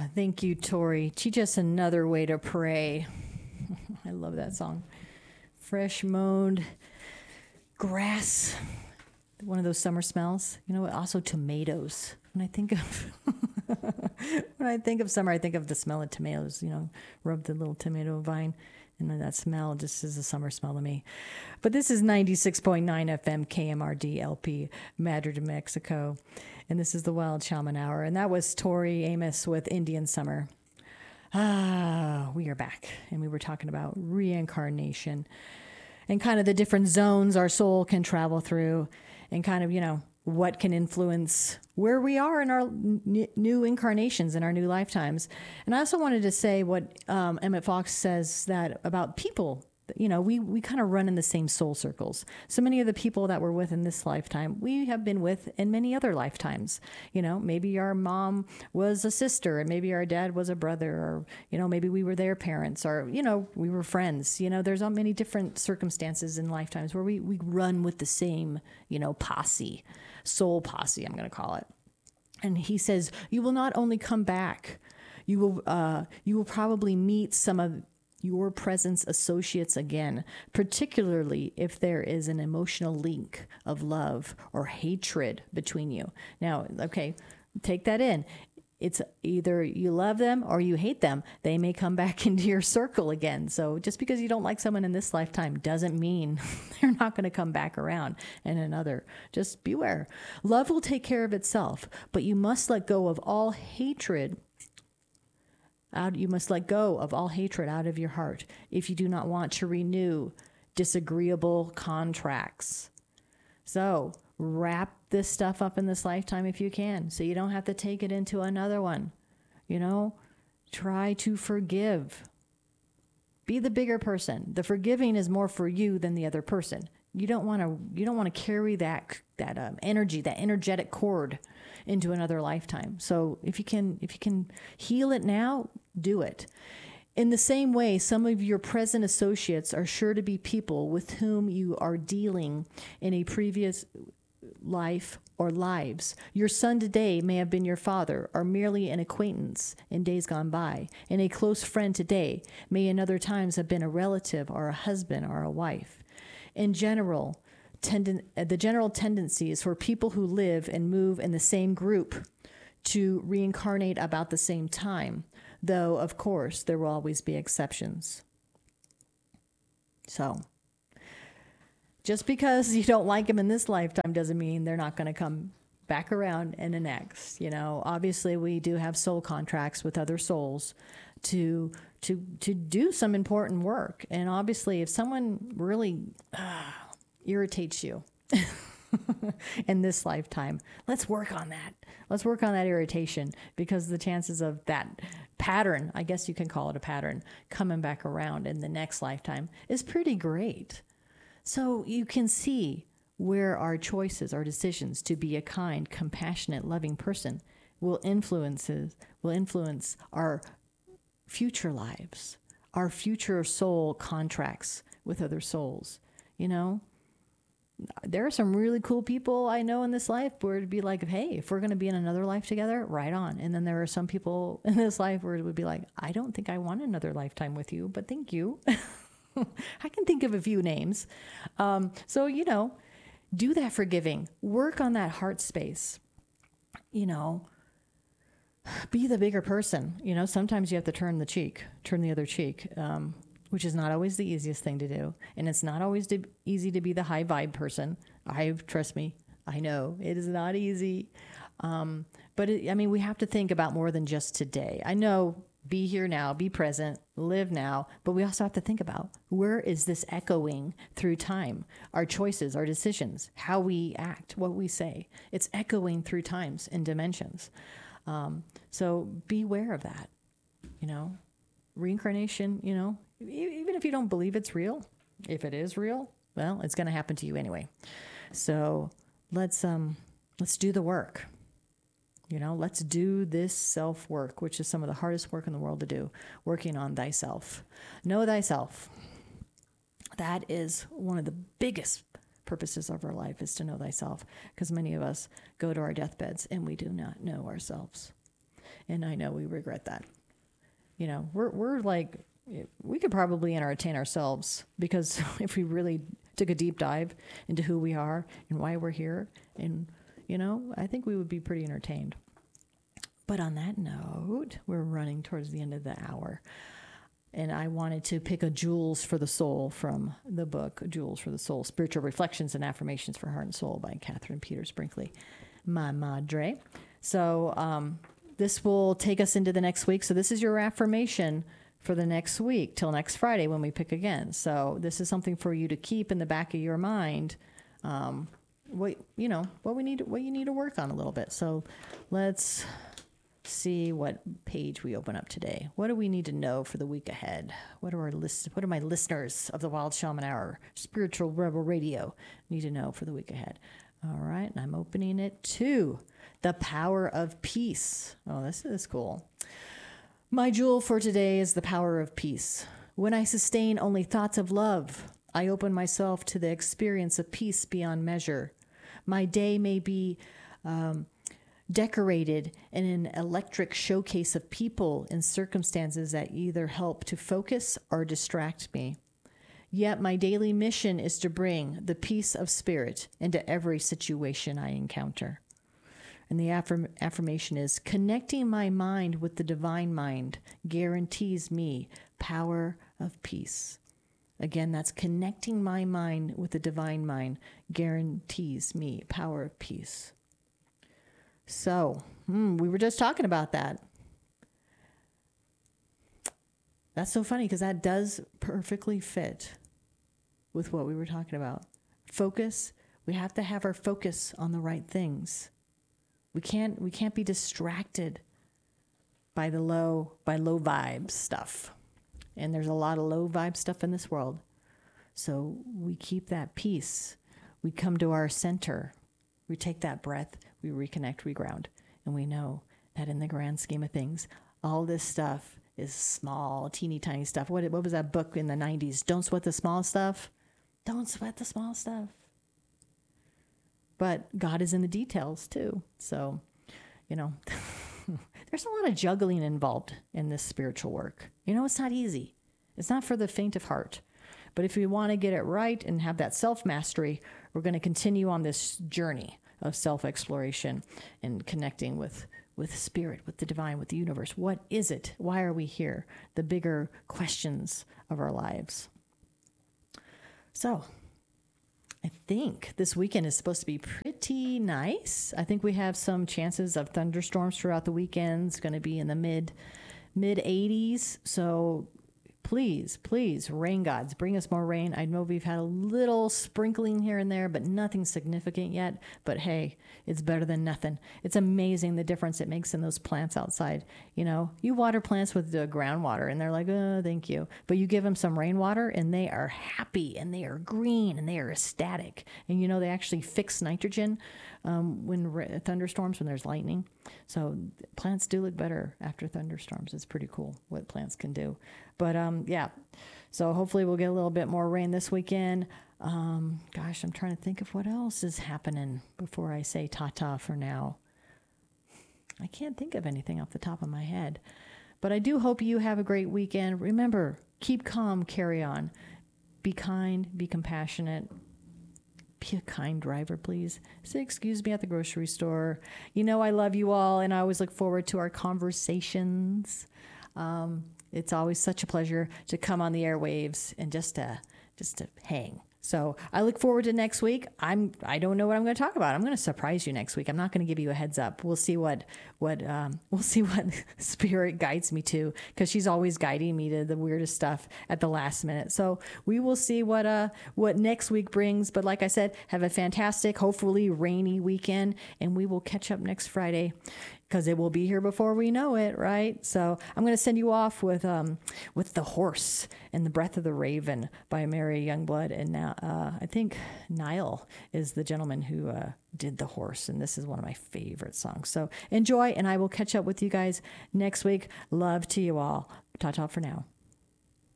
Thank you, Tori. Teach us another way to pray. I love that song. Fresh mown grass, one of those summer smells. You know what? Also tomatoes. When I think of summer, I think of the smell of tomatoes. You know, rub the little tomato vine, and then that smell just is a summer smell to me. But this is 96.9 FM KMRD LP, Madrid, Mexico. And this is the Wild Shaman Hour. And that was Tori Amos with Indian Summer. We are back. And we were talking about reincarnation and kind of the different zones our soul can travel through and kind of, you know, what can influence where we are in our new incarnations, in our new lifetimes. And I also wanted to say what Emmett Fox says that about people. You know, we kind of run in the same soul circles. So many of the people that we're with in this lifetime, we have been with in many other lifetimes. You know, maybe our mom was a sister and maybe our dad was a brother, or, you know, maybe we were their parents, or, you know, we were friends. You know, there's so many different circumstances in lifetimes where we run with the same, you know, posse, soul posse, I'm going to call it. And he says, you will not only come back, you will probably meet some of your presence associates again, particularly if there is an emotional link of love or hatred between you. Now, okay, take that in. It's either you love them or you hate them. They may come back into your circle again. So just because you don't like someone in this lifetime doesn't mean they're not going to come back around in another. Just beware. Love will take care of itself, but you must let go of all hatred. You must let go of all hatred out of your heart if you do not want to renew disagreeable contracts. So wrap this stuff up in this lifetime if you can, so you don't have to take it into another one. You know, try to forgive. Be the bigger person. The forgiving is more for you than the other person. You don't want to carry that energy, that energetic cord into another lifetime. So if you can heal it now, do it. In the same way, some of your present associates are sure to be people with whom you are dealing in a previous life or lives. Your son today may have been your father or merely an acquaintance in days gone by, and a close friend today may in other times have been a relative or a husband or a wife. In general, the general tendency is for people who live and move in the same group to reincarnate about the same time, though, of course, there will always be exceptions. So, just because you don't like them in this lifetime doesn't mean they're not going to come back around in the next. You know, obviously, we do have soul contracts with other souls to do some important work. And obviously, if someone really irritates you in this lifetime, let's work on that. Let's work on that irritation, because the chances of that pattern, I guess you can call it a pattern, coming back around in the next lifetime is pretty great. So you can see where our choices, our decisions to be a kind, compassionate, loving person will influence our future lives, our future soul contracts with other souls. You know, there are some really cool people I know in this life where it'd be like, hey, if we're going to be in another life together, right on. And then there are some people in this life where it would be like, I don't think I want another lifetime with you, but thank you. I can think of a few names. So, you know, do that forgiving. Work on that heart space. You know, be the bigger person. You know, sometimes you have to turn the other cheek, which is not always the easiest thing to do. And it's not always easy to be the high vibe person. Trust me, I know it is not easy. But we have to think about more than just today. I know, be here now, be present, live now, but we also have to think about, where is this echoing through time? Our choices, our decisions, how we act, what we say. It's echoing through times and dimensions. So beware of that, you know. Reincarnation, you know, even if you don't believe it's real, if it is real, well, it's going to happen to you anyway. So let's do the work. You know, let's do this self-work, which is some of the hardest work in the world to do, working on thyself. Know thyself. That is one of the biggest purposes of our life, is to know thyself, because many of us go to our deathbeds and we do not know ourselves. And I know we regret that. We're like, we could probably entertain ourselves, because if we really took a deep dive into who we are and why we're here, and, I think we would be pretty entertained. But on that note, we're running towards the end of the hour. And I wanted to pick a Jewels for the Soul from the book, Jewels for the Soul, Spiritual Reflections and Affirmations for Heart and Soul by Catherine Peters Brinkley, my madre. So this will take us into the next week. So this is your affirmation for the next week till next Friday when we pick again. So this is something for you to keep in the back of your mind. What you need to work on a little bit. So let's see what page we open up today. What do we need to know for the week ahead? What do my listeners of the Wild Shaman Hour, Spiritual Rebel Radio, need to know for the week ahead? All right, and I'm opening it to the power of peace. Oh, this is cool. My jewel for today is the power of peace. When I sustain only thoughts of love, I open myself to the experience of peace beyond measure. My day may be decorated in an electric showcase of people and circumstances that either help to focus or distract me. Yet my daily mission is to bring the peace of spirit into every situation I encounter. And the affirmation is, connecting my mind with the divine mind guarantees me power of peace. Again, that's connecting my mind with the divine mind guarantees me power of peace. So, we were just talking about that. That's so funny because that does perfectly fit with what we were talking about. Focus. We have to have our focus on the right things. We can't be distracted by low vibe stuff. And there's a lot of low vibe stuff in this world. So we keep that peace. We come to our center. We take that breath. We reconnect, we ground. And we know that in the grand scheme of things, all this stuff is small, teeny tiny stuff. What was that book in the 90s? Don't sweat the small stuff. Don't sweat the small stuff. But God is in the details too. So, there's a lot of juggling involved in this spiritual work. It's not easy. It's not for the faint of heart. But if we want to get it right and have that self-mastery, we're going to continue on this journey of self-exploration and connecting with spirit, with the divine, with the universe. What is it? Why are we here? The bigger questions of our lives. So, I think this weekend is supposed to be pretty nice. I think we have some chances of thunderstorms throughout the weekend. It's going to be in the mid 80s. So please, rain gods, bring us more rain. I know we've had a little sprinkling here and there, but nothing significant yet. But hey, it's better than nothing. It's amazing the difference it makes in those plants outside. You water plants with the groundwater and they're like, oh, thank you. But you give them some rainwater and they are happy and they are green and they are ecstatic. And they actually fix nitrogen when thunderstorms, when there's lightning. So plants do look better after thunderstorms. It's pretty cool what plants can do. But yeah, so hopefully we'll get a little bit more rain this weekend. I'm trying to think of what else is happening before I say ta-ta for now. I can't think of anything off the top of my head. But I do hope you have a great weekend. Remember, keep calm, carry on. Be kind, be compassionate. Be a kind driver, please. Say excuse me at the grocery store. I love you all, and I always look forward to our conversations. It's always such a pleasure to come on the airwaves and just to hang. So I look forward to next week. I don't know what I'm going to talk about. I'm going to surprise you next week. I'm not going to give you a heads up. We'll see what Spirit guides me to, because she's always guiding me to the weirdest stuff at the last minute. So we will see what next week brings. But like I said, have a fantastic, hopefully rainy weekend, and we will catch up next Friday, because it will be here before we know it, right? So I'm going to send you off with The Horse and the Breath of the Raven by Mary Youngblood. And now I think Niall is the gentleman who did The Horse. And this is one of my favorite songs. So enjoy, and I will catch up with you guys next week. Love to you all. Ta-ta for now.